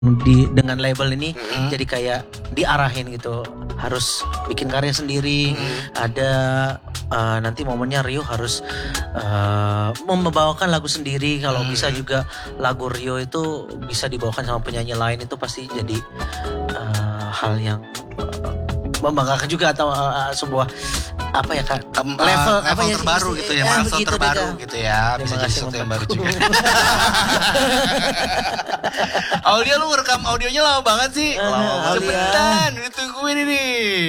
dengan label ini jadi kayak diarahin gitu, harus bikin karya sendiri. Ada nanti momennya Rio harus membawakan lagu sendiri. Kalau bisa juga lagu Rio itu bisa dibawakan sama penyanyi lain, itu pasti jadi hal yang membanggakan juga, atau sebuah apa ya Kak, level terbaru gitu ya, milestone terbaru gitu ya, bisa jadi sesuatu yang baru juga. Aulia, lu ngerekam audionya lama banget sih. Cepetan, ditungguin ini.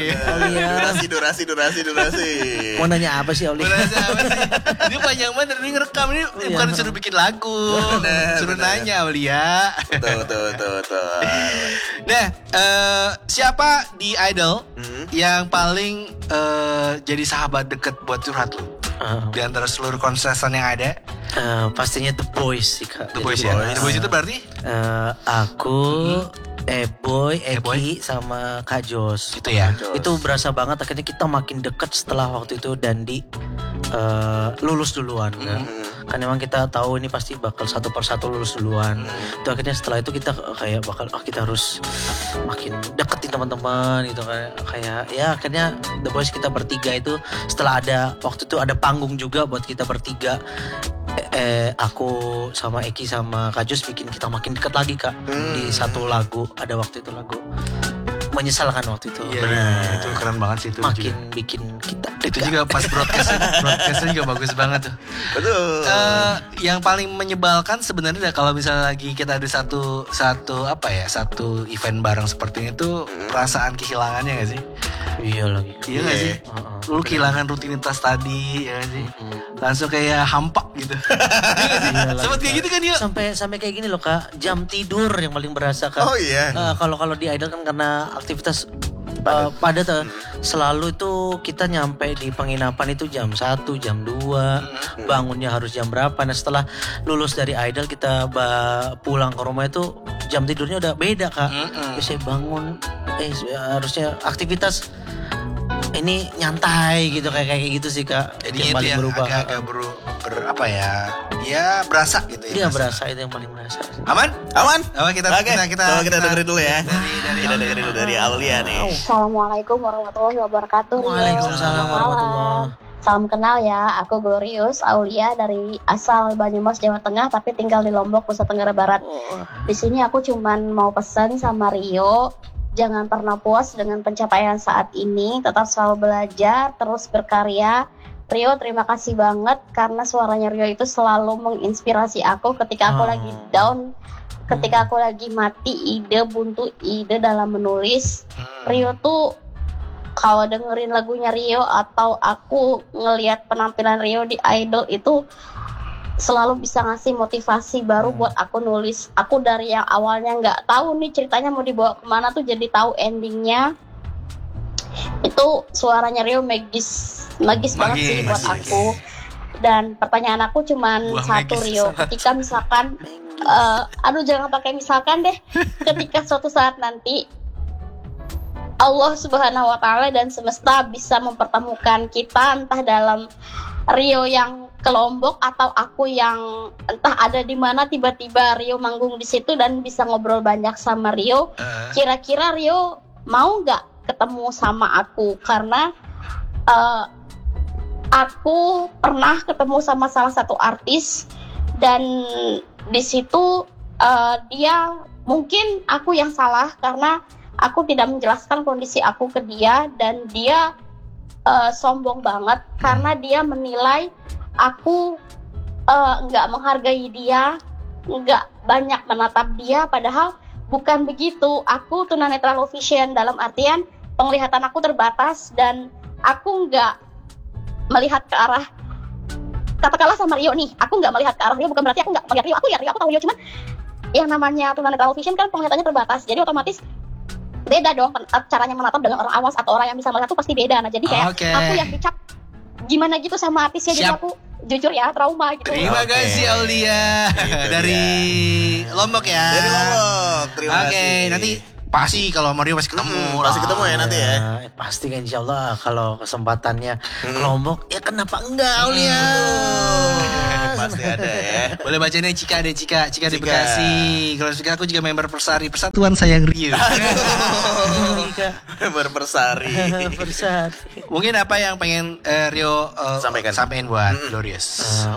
Durasi. Mau nanya apa sih Aulia? Ini panjang banget, ini ngerekam ini bukan suruh bikin lagu, suruh nanya Aulia. Betul. Nah, siapa di Idol yang paling jadi sahabat deket buat curhat lu? Di antara seluruh kontestan yang ada? Pastinya The Boys sih Kak. The Boys ya? The Boys itu berarti? Aku, Eboy, Eki, sama Kak Jos. Itu ya? Itu berasa banget, akhirnya kita makin deket setelah waktu itu Dandi lulus duluan kan. Kan memang kita tahu ini pasti bakal satu persatu lulus duluan. Itu akhirnya setelah itu kita kayak bakal kita harus makin deketin teman-teman gitu, kayak ya akhirnya The Boys kita bertiga itu setelah ada waktu itu ada panggung juga buat kita bertiga. Aku sama Eki sama Kak Jos bikin kita makin dekat lagi Kak. Di satu lagu, ada waktu itu lagu Menyesalkan waktu itu. Iya, itu keren banget sih itu. Makin juga bikin kita dekat. Itu juga pas broadcastnya juga bagus banget tuh. Betul. Yang paling menyebalkan sebenarnya kalau misalnya lagi kita ada satu event bareng seperti ini tuh, perasaan kehilangannya gak sih? Iya lagi. Iya gak sih? Lu kehilangan rutinitas tadi, ya gak sih? Langsung kayak hampa gitu. Sempet kayak gitu kan ya? Sampai kayak gini loh Kak, jam tidur yang paling berasa Kak. Oh iya. Kalau di Idol kan karena aktivitas padat, selalu itu kita nyampe di penginapan itu jam 1, jam 2, bangunnya harus jam berapa. Nah setelah lulus dari Idol kita pulang ke rumah itu jam tidurnya udah beda Kak. Bisa bangun, harusnya aktivitas ini nyantai gitu, kayak gitu sih Kak. Jadi yang itu paling yang berubah. agak apa ya? Ya berasa gitu ya. Iya berasa, itu yang paling berasa. Aman? Oke, Kita dengerin dulu ya. Kita dengerin dulu dari Aulia nih. Assalamualaikum warahmatullahi wabarakatuh. Waalaikumsalam warahmatullahi. Salam kenal ya, aku Glorious Aulia dari asal Banyumas, Jawa Tengah, tapi tinggal di Lombok, Nusa Tenggara Barat. Di sini aku cuman mau pesan sama Rio, jangan pernah puas dengan pencapaian saat ini, tetap selalu belajar, terus berkarya. Rio, terima kasih banget karena suaranya Rio itu selalu menginspirasi aku ketika aku lagi down, ketika aku lagi mati buntu ide dalam menulis. Rio tuh kalau dengerin lagunya Rio atau aku ngelihat penampilan Rio di Idol itu selalu bisa ngasih motivasi baru buat aku nulis. Aku dari yang awalnya nggak tahu nih ceritanya mau dibawa kemana tuh jadi tahu endingnya. Itu suaranya Rio magis banget sih buat aku. Dan pertanyaan aku cuman satu Rio, ketika misalkan jangan pakai misalkan deh, ketika suatu saat nanti Allah Subhanahu wa Ta'ala dan semesta bisa mempertemukan kita, entah dalam Rio yang ke Lombok atau aku yang entah ada di mana, tiba-tiba Rio manggung di situ dan bisa ngobrol banyak sama Rio. Kira-kira Rio mau nggak ketemu sama aku? Karena aku pernah ketemu sama salah satu artis dan di situ dia, mungkin aku yang salah karena aku tidak menjelaskan kondisi aku ke dia, dan dia sombong banget karena dia menilai aku nggak menghargai dia, nggak banyak menatap dia, padahal bukan begitu. Aku tunanetra low vision, dalam artian penglihatan aku terbatas dan aku nggak melihat ke arah, katakanlah sama Rio nih, aku nggak melihat ke arah Rio, bukan berarti aku nggak melihat Rio, aku tahu Rio, cuman yang namanya tunanetra low vision kan penglihatannya terbatas, jadi otomatis beda dong caranya menatap dengan orang awas atau orang yang bisa melihat tuh pasti beda. Nah jadi kayak aku yang dicap gimana gitu sama artisnya, jadi aku jujur ya trauma gitu. Terima kasih Aulia dari Lombok ya. Dari Lombok. Terima kasih. Nanti pasti kalau Mario pasti ketemu. Pasti ketemu ya nanti ya. Pasti kan insyaallah kalau kesempatannya ke Lombok, ya kenapa enggak Aulia? pasti ada ya. Boleh bacanya Cika di Bekasi. Kalau Cika aku juga member Persari, Persatuan Sayang Rio. Berpersari. Mungkin apa yang pengen Rio sampaikan buat Glorious?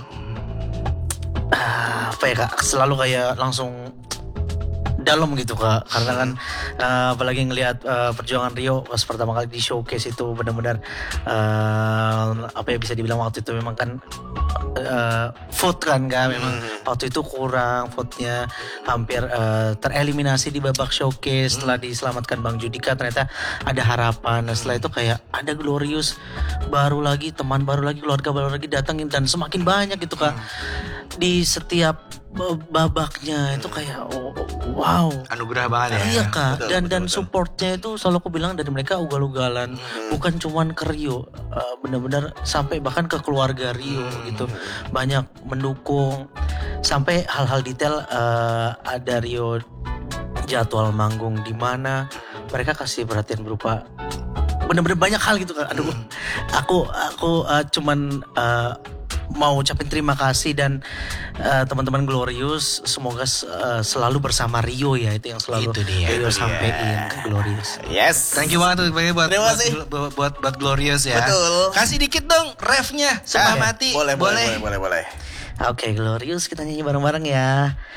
Apa ya Kak, selalu kayak langsung dalam gitu Kak, karena kan apalagi ngelihat perjuangan Rio pas pertama kali di showcase itu benar-benar apa ya, bisa dibilang waktu itu memang kan vote kan memang waktu itu kurang vote-nya, hampir tereliminasi di babak showcase. Setelah diselamatkan Bang Judika ternyata ada harapan. Nah, setelah itu kayak ada Glorious baru lagi, teman baru lagi, keluarga baru lagi datangin, dan semakin banyak gitu Kak di setiap babaknya. Itu kayak wow, anugerah banget ya. Iya Kak, dan supportnya itu selalu aku bilang dari mereka ugal-ugalan, bukan cuman ke Rio, benar-benar sampai bahkan ke keluarga Rio gitu, banyak mendukung sampai hal-hal detail. Ada Rio jadwal manggung di mana, mereka kasih perhatian berupa benar-benar banyak hal gitu Kak. Aduh, aku cuman mau ucapin terima kasih, dan teman-teman Glorious semoga selalu bersama Rio ya, itu yang selalu Rio sampein ke Glorious. Yes. Thank you banget buat Glorious ya. Betul. Kasih dikit dong refnya, setengah mati. Boleh. Oke, Glorious, kita nyanyi bareng-bareng ya.